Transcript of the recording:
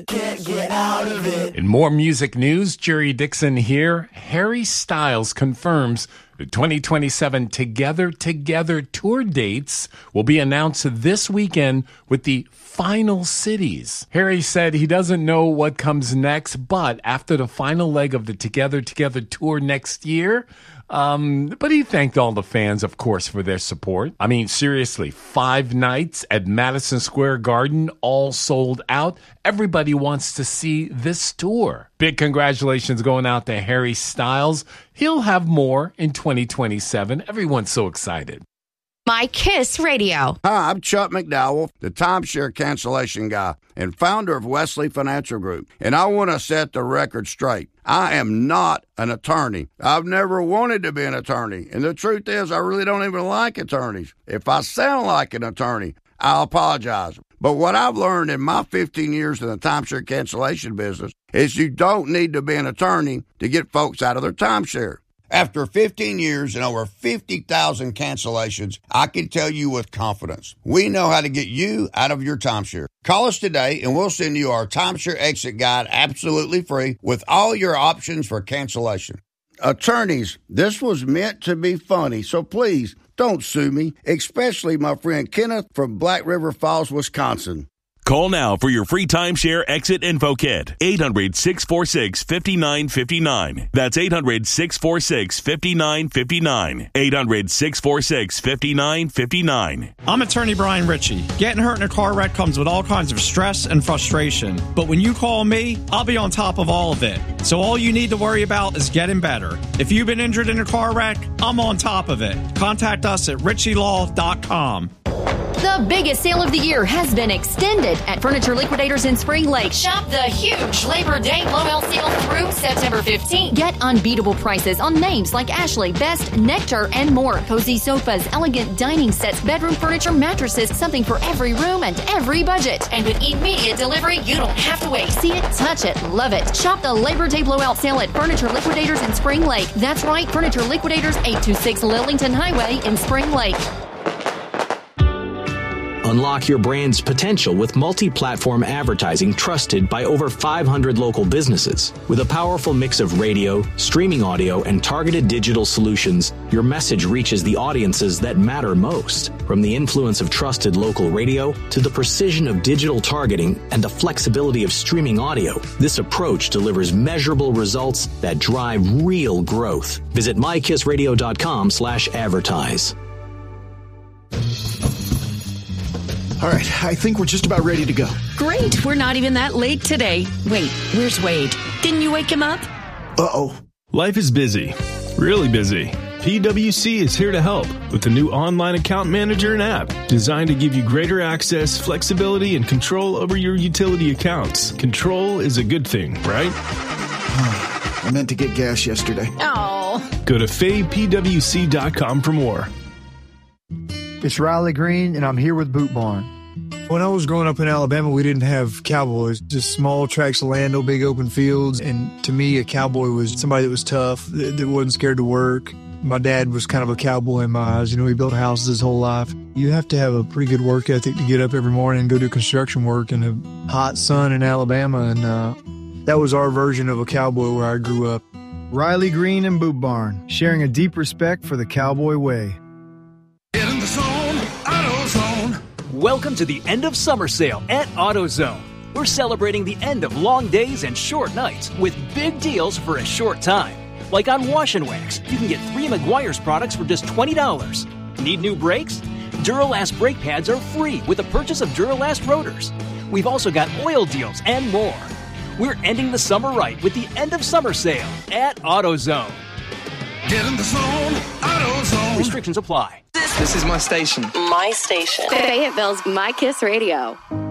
Can't get out of it. In more music news, Jerry Dixon here. Harry Styles confirms the 2027 Together tour dates will be announced this weekend with the final cities. Harry said he doesn't know what comes next, but after the final leg of the Together tour next year, but he thanked all the fans, of course, for their support. I mean, seriously, 5 nights at Madison Square Garden, all sold out. Everybody wants to see this tour. Big congratulations going out to Harry Styles. He'll have more in 2027. Everyone's so excited. My Kiss Radio. Hi, I'm Chuck McDowell, the timeshare cancellation guy and founder of Wesley Financial Group. And I want to set the record straight. I am not an attorney. I've never wanted to be an attorney. And the truth is, I really don't even like attorneys. If I sound like an attorney, I'll apologize. But what I've learned in my 15 years in the timeshare cancellation business is you don't need to be an attorney to get folks out of their timeshare. After 15 years and over 50,000 cancellations, I can tell you with confidence, we know how to get you out of your timeshare. Call us today and we'll send you our timeshare exit guide absolutely free with all your options for cancellation. Attorneys, this was meant to be funny, so please don't sue me, especially my friend Kenneth from Black River Falls, Wisconsin. Call now for your free timeshare exit info kit. 800-646-5959. That's 800-646-5959. 800-646-5959. I'm attorney Brian Ritchie. Getting hurt in a car wreck comes with all kinds of stress and frustration. But when you call me, I'll be on top of all of it. So all you need to worry about is getting better. If you've been injured in a car wreck, I'm on top of it. Contact us at ritchielaw.com. The biggest sale of the year has been extended at Furniture Liquidators in Spring Lake. Shop the huge Labor Day blowout sale through September 15th. Get unbeatable prices on names like Ashley, Best, Nectar, and more. Cozy sofas, elegant dining sets, bedroom furniture, mattresses, something for every room and every budget. And with immediate delivery, you don't have to wait. See it, touch it, love it. Shop the Labor Day blowout sale at Furniture Liquidators in Spring Lake. That's right, Furniture Liquidators, 826 Lillington Highway in Spring Lake. Unlock your brand's potential with multi-platform advertising trusted by over 500 local businesses. With a powerful mix of radio, streaming audio, and targeted digital solutions, your message reaches the audiences that matter most. From the influence of trusted local radio to the precision of digital targeting and the flexibility of streaming audio, this approach delivers measurable results that drive real growth. Visit mykissradio.com/advertise. All right, I think we're just about ready to go. Great, we're not even that late today. Wait, where's Wade? Didn't you wake him up? Uh-oh. Life is busy, really busy. PwC is here to help with the new online account manager and app designed to give you greater access, flexibility, and control over your utility accounts. Control is a good thing, right? I meant to get gas yesterday. Oh. Go to faypwc.com for more. It's Riley Green, and I'm here with Boot Barn. When I was growing up in Alabama, we didn't have cowboys, just small tracts of land, no big open fields. And to me, a cowboy was somebody that was tough, that wasn't scared to work. My dad was kind of a cowboy in my eyes. You know, he built houses his whole life. You have to have a pretty good work ethic to get up every morning and go do construction work in the hot sun in Alabama. And that was our version of a cowboy where I grew up. Riley Green and Boot Barn, sharing a deep respect for the cowboy way. Get in the zone, AutoZone. Welcome to the end of summer sale at AutoZone. We're celebrating the end of long days and short nights with big deals for a short time. Like on Wash and Wax, you can get 3 Meguiar's products for just $20. Need new brakes? Duralast brake pads are free with the purchase of Duralast rotors. We've also got oil deals and more. We're ending the summer right with the end of summer sale at AutoZone. Get in the zone, AutoZone. Restrictions apply. This is my station. My station. Fayetteville's My Kiss Radio.